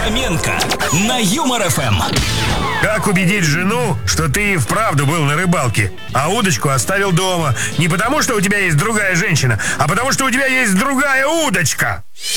Фоменко на Юмор ФМ. Как убедить жену, что ты и вправду был на рыбалке, а удочку оставил дома? Не потому, что у тебя есть другая женщина, а потому, что у тебя есть другая удочка.